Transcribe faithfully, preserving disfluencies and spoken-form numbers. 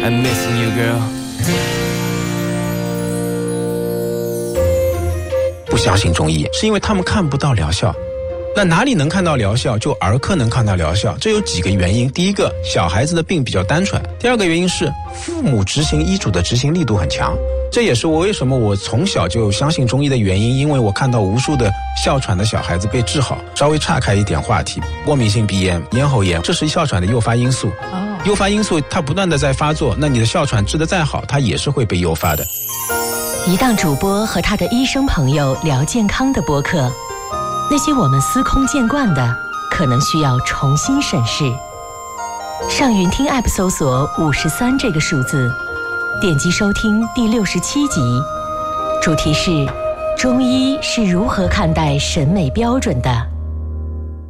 I'm missing you, girl. 不相信中医，是因为他们看不到疗效。那哪里能看到疗效？就儿科能看到疗效，这有几个原因。第一个，小孩子的病比较单纯；第二个原因是父母执行医嘱的执行力度很强。这也是我为什么我从小就相信中医的原因，因为我看到无数的哮喘的小孩子被治好。稍微岔开一点话题，过敏性鼻炎、咽喉炎，这是哮喘的诱发因素。哦，诱发因素它不断的在发作，那你的哮喘治得再好，它也是会被诱发的。 一档主播和他的医生朋友聊健康的播客，那些我们司空见惯的，可能需要重新审视。上云听 App 搜索五十三这个数字，点击收听第六十七集，主题是中医是如何看待审美标准的。